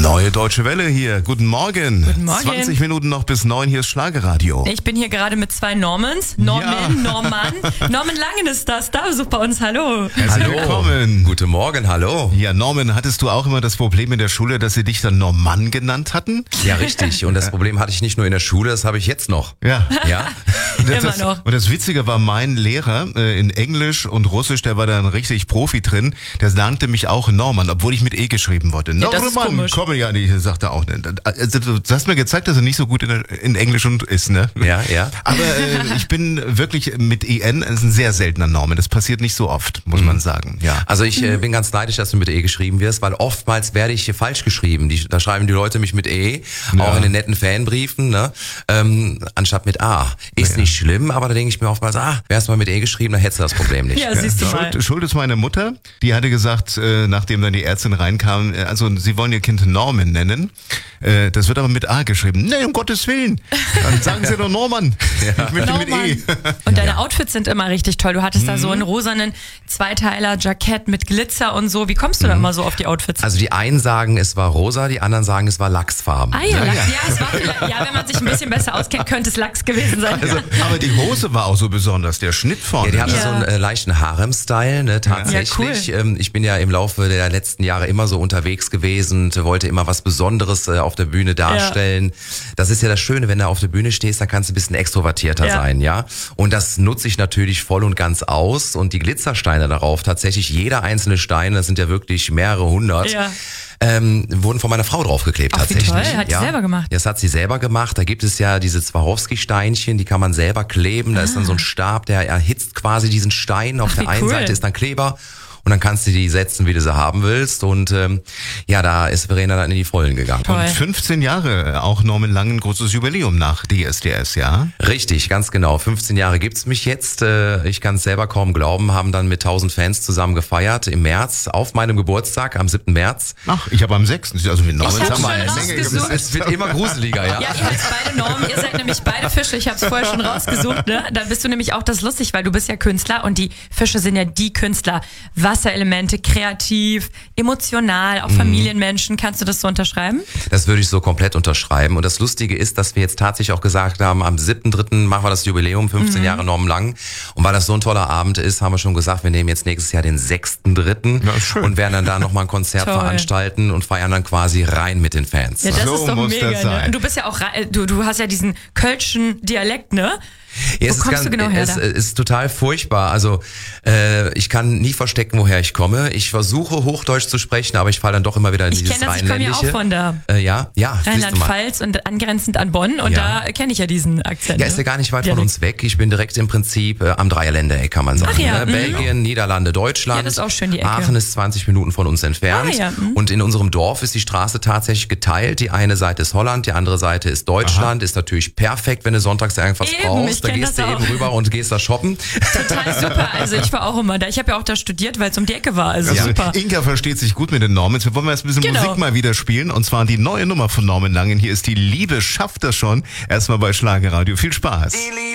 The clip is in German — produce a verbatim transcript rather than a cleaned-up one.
Neue Deutsche Welle hier. Guten Morgen. Guten Morgen. zwanzig Minuten noch bis neun. Hier ist Schlagerradio. Ich bin hier gerade mit zwei Normans. Norman, Ja. Norman. Norman Langen ist das. Da besucht bei uns. Hallo. Herzlich Hallo. willkommen. Guten Morgen, hallo. Ja, Norman, hattest du auch immer das Problem in der Schule, dass sie dich dann Norman genannt hatten? Ja, richtig. Und das Problem hatte ich nicht nur in der Schule, das habe ich jetzt noch. Ja. Ja? Und Immer das, noch. Und das Witzige war, mein Lehrer äh, in Englisch und Russisch, der war dann richtig Profi drin, der nannte mich auch Norman, obwohl ich mit E geschrieben wurde. Ja, das ist Norman, komisch. komme ja nicht, sagte auch nicht. Also, du hast mir gezeigt, dass er nicht so gut in, der, in Englisch und ist, ne? Ja, ja. Aber äh, ich bin wirklich mit E N, es ist ein sehr seltener Norman, das passiert nicht so oft, muss man sagen. Ja. Also ich äh, bin ganz neidisch, dass du mit E geschrieben wirst, weil oftmals werde ich hier falsch geschrieben. Die, da schreiben die Leute mich mit E, Ja. auch in den netten Fanbriefen, ne? ähm, anstatt mit A. Ist Ja. nicht schlimm, aber da denke ich mir oftmals, ah, wärst mal mit E geschrieben, dann hättest du das Problem nicht. Ja, siehst du mal. Schuld, Schuld ist meine Mutter, die hatte gesagt, äh, nachdem dann die Ärztin reinkam, äh, also sie wollen ihr Kind Norman nennen, äh, das wird aber mit A geschrieben. Nee, um Gottes Willen, dann sagen sie doch Norman. Ich möchte mit E. Und deine Outfits sind immer richtig toll. Du hattest da so einen rosanen Zweiteiler-Jackett mit Glitzer und so. Wie kommst du da immer so auf die Outfits? Also die einen sagen, es war rosa, die anderen sagen, es war Lachsfarben. ah ja, Lachs, ja, es war vielleicht, ja, wenn man sich ein bisschen besser auskennt, könnte es Lachs gewesen sein. Also, aber die Hose war auch so besonders, der Schnitt vorne. Ja, die hatte Ja. so einen äh, leichten Harem-Style, ne, tatsächlich. Ja, ähm, ich bin ja im Laufe der letzten Jahre immer so unterwegs gewesen und wollte immer was Besonderes äh, auf der Bühne darstellen. Das ist ja das Schöne, wenn du auf der Bühne stehst, dann kannst du ein bisschen extrovertierter Ja. sein, ja. Und das nutze ich natürlich voll und ganz aus. Und die Glitzersteine darauf, tatsächlich jeder einzelne Stein, das sind ja wirklich mehrere hundert, Ja. ähm, wurden von meiner Frau draufgeklebt. Ach, wie tatsächlich. toll. Hat sie selber gemacht? Ja, das hat sie selber gemacht. Da gibt es ja diese Swarovski-Steinchen, die kann man selber kleben. Da ist dann so ein Stab, der erhitzt quasi diesen Stein. Auf Ach, der wie einen cool. Seite ist dann Kleber. Und dann kannst du die setzen, wie du sie haben willst. Und ähm, ja, da ist Verena dann in die Vollen gegangen. Toll. Und fünfzehn Jahre, auch Norman Langen, großes Jubiläum nach D S D S, ja? Richtig, ganz genau. fünfzehn Jahre gibt's mich jetzt. Äh, Ich kann es selber kaum glauben, haben dann mit tausend Fans zusammen gefeiert im März, auf meinem Geburtstag, am siebten März. Ach, ich habe am sechsten Also mit Norman Ich hab haben wir schon eine Menge rausgesucht. gemacht. Es wird immer gruseliger, ja. Ja, ihr heißt beide Normen, ihr seid nämlich beide Fische, ich habe es vorher schon rausgesucht, ne? Da bist du nämlich auch, das ist lustig, weil du bist ja Künstler und die Fische sind ja die Künstler. Wasserelemente, kreativ, emotional, auch Familienmenschen, kannst du das so unterschreiben? Das würde ich so komplett unterschreiben. Und das Lustige ist, dass wir jetzt tatsächlich auch gesagt haben, am siebten dritten machen wir das Jubiläum, fünfzehn Jahre Norman Lang. Und weil das so ein toller Abend ist, haben wir schon gesagt, wir nehmen jetzt nächstes Jahr den sechsten dritten Ja, schön. und werden dann da nochmal ein Konzert Toll. veranstalten und feiern dann quasi rein mit den Fans. Ja, das So ist doch muss mega, das sein. ne? Und du bist ja auch, rei- du, du hast ja diesen kölschen Dialekt, ne? Ja, Wo es ist kommst du genau her Es da? ist total furchtbar. Also äh, ich kann nie verstecken, woher ich komme. Ich versuche Hochdeutsch zu sprechen, aber ich falle dann doch immer wieder in Ich dieses kenne das, ich komme ja Rheinländische. auch von da. Äh, ja, ja, siehst du mal. Rheinland-Pfalz und angrenzend an Bonn und Ja. da kenne ich ja diesen Akzent. Ja, ist ja gar nicht weit Dialekt. von uns weg. Ich bin direkt im Prinzip äh, am Dreierländereck, kann man sagen. Ach ja, ne? mhm. Belgien, Niederlande, Deutschland. Ja, das ist auch schön, die Ecke. Aachen ist zwanzig Minuten von uns entfernt. Ah, ja, mhm. Und in unserem Dorf ist die Straße tatsächlich geteilt. Die eine Seite ist Holland, die andere Seite ist Deutschland. Ist natürlich perfekt, wenn du sonntags irgendwas Eben, ich brauchst. Da kenn gehst du das eben auch. rüber und gehst da shoppen. Total super. Also ich war auch immer da. Ich habe ja auch da studiert, weil es um die Ecke war. Also Also super. Inka versteht sich gut mit den Normans. Wir wollen jetzt ein bisschen Genau. Musik mal wieder spielen. Und zwar die neue Nummer von Norman Langen. Hier ist die Liebe schafft das schon. Erstmal bei Schlagerradio. Viel Spaß.